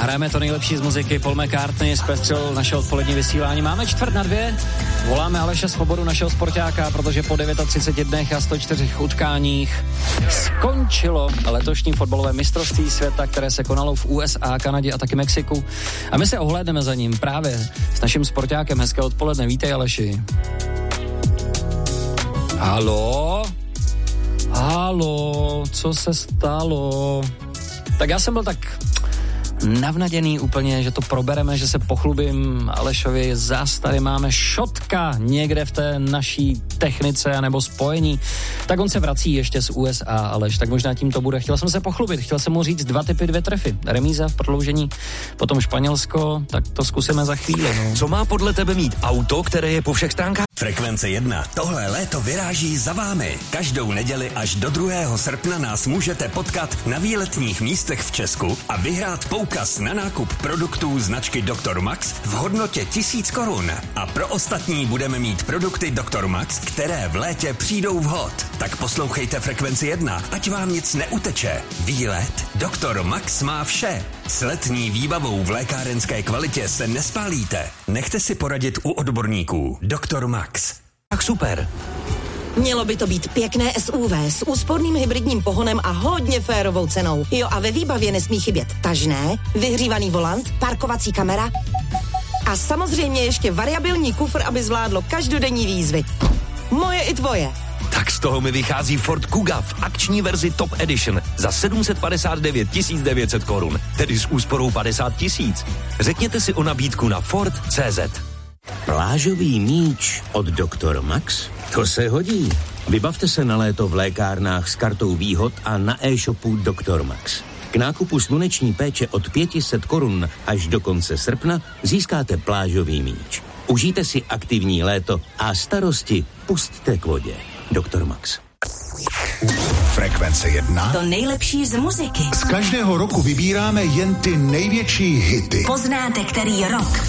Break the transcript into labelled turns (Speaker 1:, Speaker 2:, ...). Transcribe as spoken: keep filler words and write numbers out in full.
Speaker 1: Hrajeme to nejlepší z muziky. Paul McCartney zpestřil naše odpolední vysílání. Máme čtvrt na dvě. Voláme Aleše Svobodu, našeho sportáka, protože po třiceti devíti dnech a sto čtyřech utkáních skončilo letošní fotbalové mistrovství světa, které se konalo v U S A, Kanadě a taky Mexiku. A my se ohlédneme za ním právě s naším sportákem. Hezké odpoledne. Vítej, Aleši. Haló? Haló, co se stalo? Tak já jsem byl tak navnaděný úplně, že to probereme, že se pochlubím Alešovi. Zas tady máme šotka někde v té naší technice nebo spojení. Tak on se vrací ještě z U S A, Aleš, tak možná tím to bude. Chtěl jsem se pochlubit, chtěl jsem mu říct dva typy, dvě trefy. Remíza v prodloužení, potom Španělsko, tak to zkusíme za chvíli. No.
Speaker 2: Co má podle tebe mít auto, které je po všech stránkách?
Speaker 3: Frekvence jedna. Tohle léto vyráží za vámi. Každou neděli až do druhého srpna nás můžete potkat na výletních místech v Česku a vyhrát poukaz na nákup produktů značky doktor Max v hodnotě tisíc korun. A pro ostatní budeme mít produkty doktor Max, které v létě přijdou vhod. Tak poslouchejte Frekvenci jedna, ať vám nic neuteče. Výlet doktor Max má vše. S letní výbavou v lékárenské kvalitě se nespálíte. Nechte si poradit u odborníků. doktor Max.
Speaker 2: Tak super.
Speaker 4: Mělo by to být pěkné S U V s úsporným hybridním pohonem a hodně férovou cenou. Jo, a ve výbavě nesmí chybět tažné, vyhřívaný volant, parkovací kamera a samozřejmě ještě variabilní kufr, aby zvládlo každodenní výzvy. Moje i tvoje.
Speaker 2: Tak z toho mi vychází Ford Kuga v akční verzi Top Edition za sedm set padesát devět tisíc devět set korun, tedy s úsporou padesát tisíc. Řekněte si o nabídku na Ford tečka cé zet.
Speaker 5: Plážový míč od doktor Max? To se hodí. Vybavte se na léto v lékárnách s kartou výhod a na e-shopu doktor Max. K nákupu sluneční péče od pět set korun až do konce srpna získáte plážový míč. Užijte si aktivní léto a starosti pusťte k vodě. doktor Max.
Speaker 3: Frekvence jedna.
Speaker 6: To nejlepší z muziky.
Speaker 7: Z každého roku vybíráme jen ty největší hity.
Speaker 6: Poznáte, který rok